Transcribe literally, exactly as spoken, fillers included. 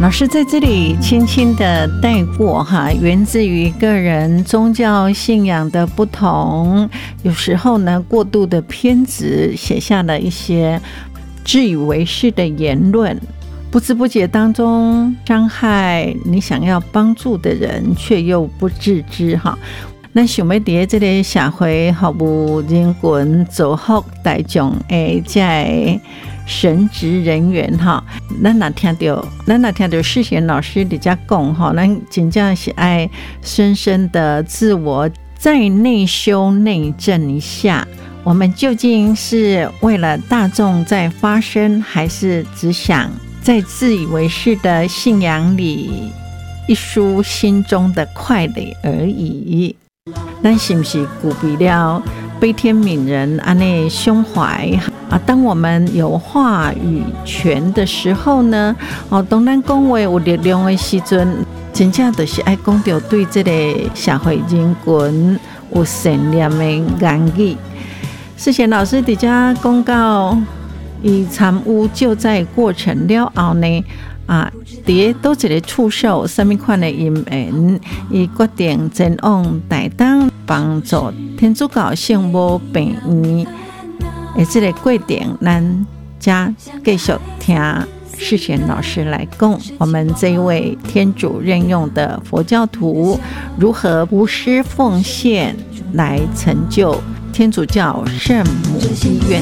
老师在这里轻轻的带过哈，源自于个人宗教信仰的不同，有时候呢过度的偏执，写下了一些自以为是的言论，不知不觉当中伤害你想要帮助的人，却又不自知哈。咱想要在这个社会服务人群造福大众的这个神职人员哈，咱若听到，咱若听到世贤老师在这讲哈，咱真正是爱深深的自我在内修内证一下，我们究竟是为了大众在发声，还是只想在自以为是的信仰里一抒心中的快乐而已？咱是不是具备了悲天悯人安内胸怀啊？当我们有话语权的时候呢，哦，当咱讲话有力量的时阵，真正就是爱讲到对这个社会人群有善念的言语。世贤老师在这讲到，伊参与救灾过程了后呢，啊，伫倒一个处受什么款的因缘，伊决定前往台东帮助天主教圣母病院的这个过程，咱加继续听世贤老师来讲，我们这一位天主任用的佛教徒如何无私奉献来成就天主教圣母医院。